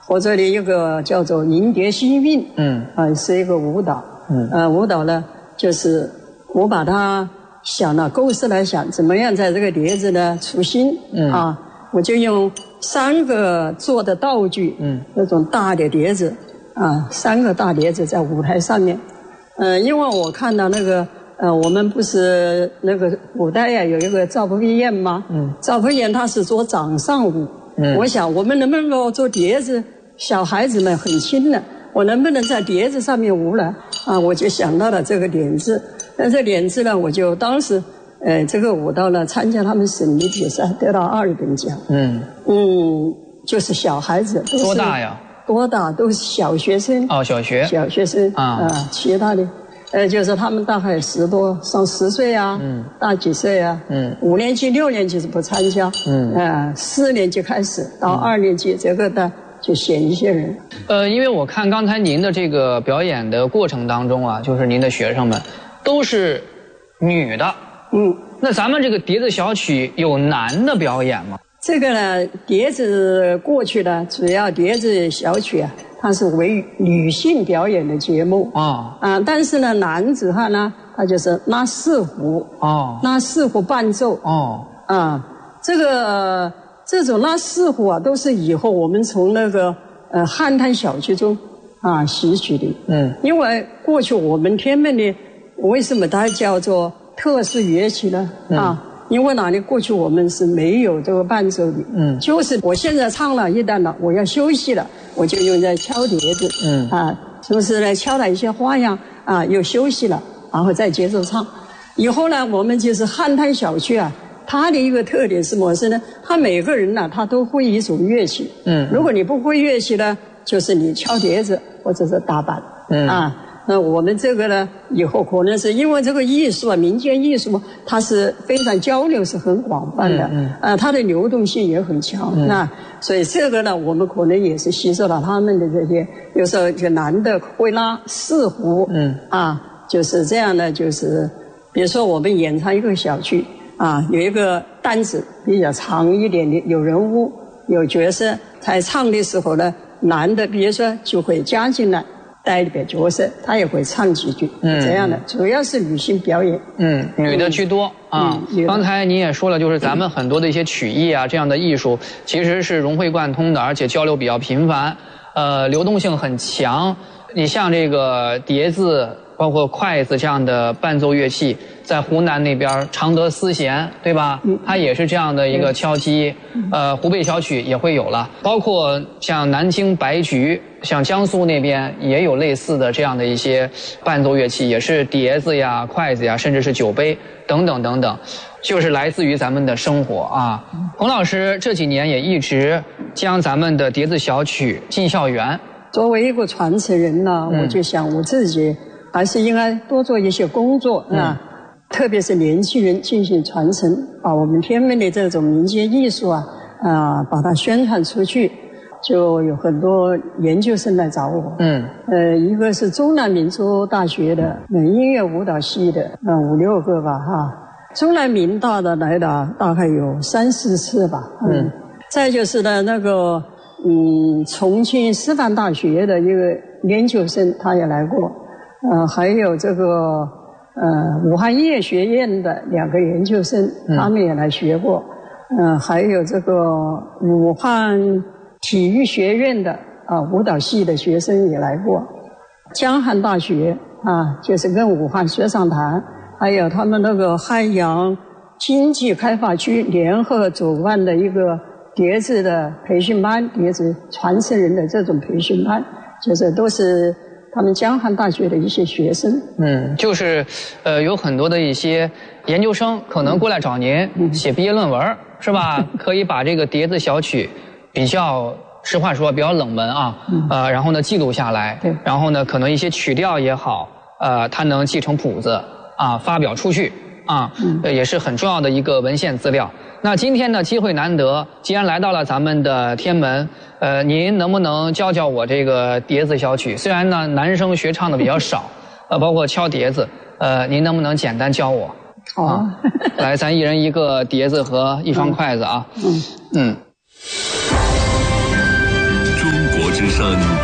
或者的一个叫做迎蝶戏韵，是一个舞蹈，舞蹈呢就是我把它想了构思来想，怎么样在这个碟子呢出新，我就用3个做的道具，那种大的碟子，3个大碟子在舞台上面，因为我看到那个我们不是那个古代呀有一个赵匏姒吗？赵匏姒她是做掌上舞，我想我们能不能够做碟子？小孩子们很轻的，我能不能在碟子上面舞呢？我就想到了这个点子。那这点子呢，我就当时这个舞蹈呢参加他们省里比赛，得到2等奖。就是小孩子都是多大呀？ 多大都是小学生。小学生其他的就是他们大概10多上10岁啊，大几岁啊，5年级6年级是不参加，4年级开始到2年级这个的就选一些人。 因为我看刚才您的这个表演的过程当中啊，就是您的学生们都是女的，那咱们这个碟子小曲有男的表演吗？ 这个呢，碟子过去呢，主要碟子小曲啊，它是为女性表演的节目但是呢，男子汉呢，他就是拉4胡拉4胡伴奏这种拉4胡啊，都是以后我们从那个汉thanh小曲中吸取的。因为过去我们天门的为什么它叫做特殊乐器呢？因为哪里过去我们是没有这个伴奏的，就是我现在唱了一段了，我要休息了，我就用在敲碟子，是不是呢？敲了一些花样又休息了，然后再接着唱。以后呢，我们就是汉thanh小曲啊，它的一个特点是什么呢？他每个人呢，他都会一种乐器，如果你不会乐器呢，就是你敲碟子或者是打板，那我们这个呢，以后可能是因为这个艺术啊，民间艺术它是非常交流是很广泛的，它的流动性也很强，所以这个呢，我们可能也是吸收了他们的这些，有时候这个男的会拉4胡，就是这样的，就是比如说我们演唱一个小曲有一个单子比较长一点的，有人物有角色，在唱的时候呢，男的比如说就会加进来带一点角色，他也会唱几句，这样的，主要是女性表演， 女的居多刚才您也说了，就是咱们很多的一些曲艺这样的艺术，其实是融会贯通的，而且交流比较频繁，流动性很强。你像这个碟子，包括筷子这样的伴奏乐器，在湖南那边常德丝弦，对吧？它也是这样的一个敲击。湖北小曲也会有了，包括像南京白菊，像江苏那边也有类似的这样的一些伴奏乐器，也是碟子呀、筷子呀，甚至是酒杯等等等等，就是来自于咱们的生活彭老师这几年也一直将咱们的碟子小曲进校园。 作为一个传承人呢，我就想我自己还是应该多做一些工作特别是年轻人进行传承，把我们天门的这种民间艺术把它宣传出去。就有很多研究生来找我，一个是中南民族大学的音乐舞蹈系的5、6个吧中南民大的来的大概有3、4次吧，再就是呢那个重庆师范大学的一个研究生他也来过，还有这个武汉音乐学院的2个研究生他们也来学过，还有这个武汉体育学院的舞蹈系的学生也来过，江汉大学就是跟武汉说唱团，还有他们那个汉阳经济开发区联合主办的一个碟子的培训班，碟子传承人的这种培训班，就是都是他们江汉大学的一些学生。 就是有很多的一些研究生可能过来找您写毕业论文，是吧？可以把这个碟子小曲比较实话说比较冷门然后呢记录下来，然后呢可能一些曲调也好，它能继承谱子发表出去也是很重要的一个文献资料。那今天呢机会难得，既然来到了咱们的天门，您能不能教教我这个碟子小曲？虽然呢男生学唱的比较少，包括敲碟子，您能不能简单教我？ 好来，咱一人一个碟子和一双筷子中国之很